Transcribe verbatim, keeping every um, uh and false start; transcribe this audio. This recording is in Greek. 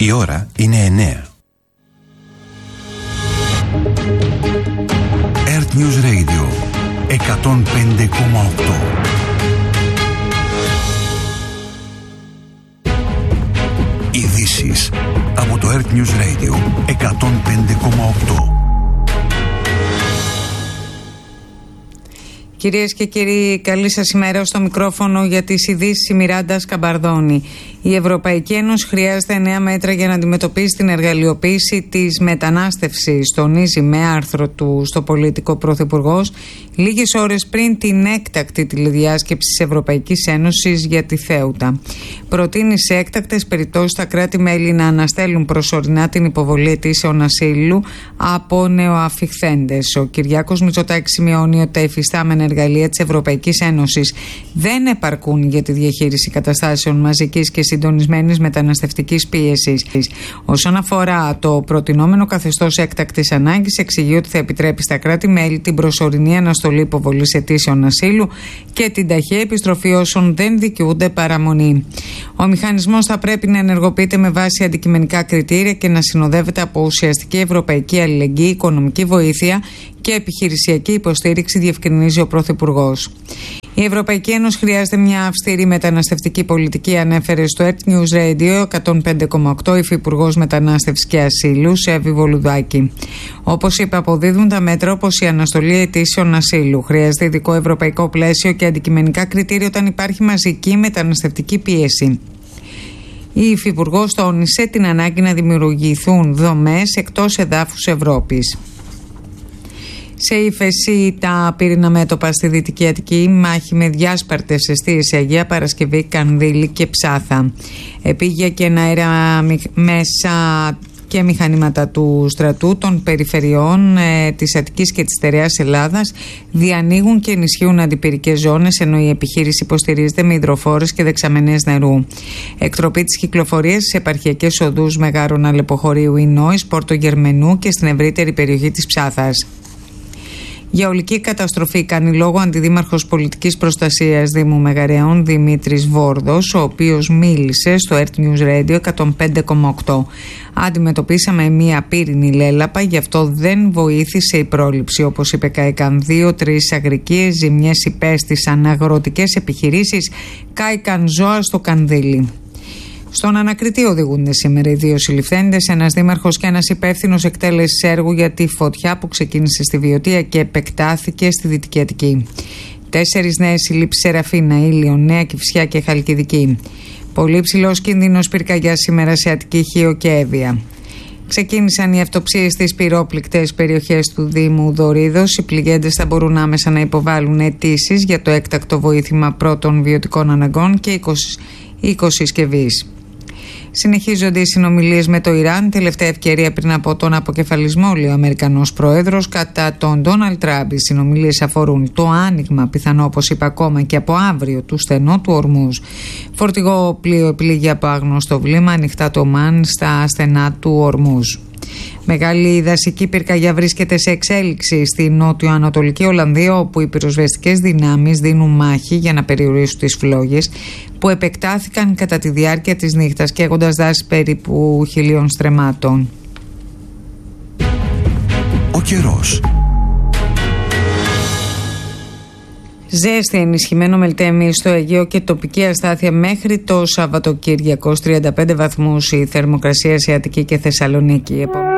Η ώρα είναι εννέα. Earth News Radio εκατόν πέντε κόμμα οκτώ. Ειδήσεις από το Earth News Radio εκατόν πέντε κόμμα οκτώ. Κυρίες και κύριοι, καλή σας ημέρα. Στο μικρόφωνο για τις ειδήσεις η Μιράντα Σκαμπαρδόνη. Η Ευρωπαϊκή Ένωση χρειάζεται νέα μέτρα για να αντιμετωπίσει την εργαλειοποίηση της μετανάστευσης, τονίζει με άρθρο του στο Πολίτικο Πρωθυπουργός, λίγες ώρες πριν την έκτακτη τηλεδιάσκεψη της Ευρωπαϊκής Ένωσης για τη Θέουτα. Προτείνει σε έκτακτες περιπτώσεις τα κράτη-μέλη να αναστέλουν προσωρινά την υποβολή αιτήσεων ασύλου από νεοαφιχθέντες. Ο Κυριάκος Μητσοτάκης σημειώνει ότι τα υφιστάμενα εργαλεία της Ευρωπαϊκής Ένωσης δεν επαρκούν για τη διαχείριση καταστάσεων μαζικής και συντονισμένης μεταναστευτικής πίεσης. Όσον αφορά το προτινόμενο καθεστώς έκτακτης ανάγκης, εξηγεί ότι θα επιτρέπει στα κράτη-μέλη την προσωρινή αναστολή υποβολής αιτήσεων ασύλου και την ταχεία επιστροφή όσων δεν δικαιούνται παραμονή. Ο μηχανισμός θα πρέπει να ενεργοποιείται με βάση αντικειμενικά κριτήρια και να συνοδεύεται από ουσιαστική ευρωπαϊκή αλληλεγγύη, οικονομική βοήθεια και επιχειρησιακή υποστήριξη, διευκρινίζει ο Πρωθυπουργός. Η Ευρωπαϊκή Ένωση χρειάζεται μια αυστηρή μεταναστευτική πολιτική, ανέφερε στο Earth News Radio εκατόν πέντε κόμμα οκτώ Υφυπουργός Μετανάστευσης και Ασύλου, Σέβη Βολουδάκη. Όπως είπε, αποδίδουν τα μέτρα όπως η αναστολή αιτήσεων ασύλου. Χρειάζεται ειδικό ευρωπαϊκό πλαίσιο και αντικειμενικά κριτήρια όταν υπάρχει μαζική μεταναστευτική πίεση. Η Υφυπουργός τόνισε την ανάγκη να δημιουργηθούν δομές εκτός εδάφους Ευρώπης. Σε ύφεση τα πύρινα μέτωπα στη Δυτική Αττική, μάχη με διάσπαρτες εστίες σε Αγία Παρασκευή, Κανδύλη και Ψάθα. Επίγεια και αέρα μέσα και μηχανήματα του στρατού των περιφερειών ε, της Αττικής και της Στερεάς Ελλάδας διανοίγουν και ενισχύουν αντιπυρικές ζώνες, ενώ η επιχείρηση υποστηρίζεται με υδροφόρες και δεξαμενές νερού. Εκτροπή της κυκλοφορίας στις επαρχιακές οδούς Μεγάρων Αλεποχωρίου Ινόης, Πόρτο Γερμενού και στην ευρύτερη περιοχή της Ψάθας. Για ολική καταστροφή κάνει λόγο αντιδήμαρχος πολιτικής προστασίας Δήμου Μεγαρεών Δημήτρης Βόρδος, ο οποίος μίλησε στο Earth News Radio εκατόν πέντε κόμμα οκτώ. Αντιμετωπίσαμε μία πύρινη λέλαπα, γι' αυτό δεν βοήθησε η πρόληψη. Όπως είπε, κάηκαν δύο-τρεις αγρικίες, ζημιές υπέστησαν αγροτικές επιχειρήσεις, κάηκαν ζώα στο Κανδύλι. Στον ανακριτή οδηγούνται σήμερα οι δύο συλληφθέντες, ένας δήμαρχος και ένας υπεύθυνος εκτέλεσης έργου για τη φωτιά που ξεκίνησε στη Βιωτία και επεκτάθηκε στη Δυτική Αττική. Τέσσερις νέες συλλήψεις σε Ραφίνα, Ήλιον, Νέα Κηφισιά και Χαλκιδική. Πολύ ψηλός κίνδυνος πυρκαγιάς σήμερα σε Αττική, Χίο και Εύβοια. Ξεκίνησαν οι αυτοψίες στις πυρόπληκτες περιοχές του Δήμου Δωρίδος. Οι πληγέντες θα μπορούν άμεσα να υποβάλουν αιτήσεις για το έκτακτο βοήθημα πρώτων βιωτικών αναγκών και οικοσυσκευής. Συνεχίζονται οι συνομιλίες με το Ιράν, τελευταία ευκαιρία πριν από τον αποκεφαλισμό, λέει ο Αμερικανός Πρόεδρος, κατά τον Ντόναλντ Τραμπ. Οι συνομιλίες αφορούν το άνοιγμα, πιθανό όπως είπα ακόμα και από αύριο, του στενού του Ορμούζ. Φορτηγό πλοίο επιλήγει από άγνωστο βλήμα, ανοιχτά το Μαν στα στενά του Ορμούζ. Μεγάλη δασική πυρκαγιά βρίσκεται σε εξέλιξη στη νότιο-ανατολική Ολλανδία, όπου οι πυροσβεστικές δυνάμεις δίνουν μάχη για να περιορίσουν τις φλόγες που επεκτάθηκαν κατά τη διάρκεια της νύχτας, καίγοντας δάση περίπου χιλίων στρεμμάτων. Ο καιρός. Ζέστη, ενισχυμένο μελτέμι στο Αιγαίο και τοπική αστάθεια μέχρι το Σαββατοκύριακο. τριάντα πέντε βαθμούς η θερμοκρασία σε Αττική και Θεσσαλονίκη.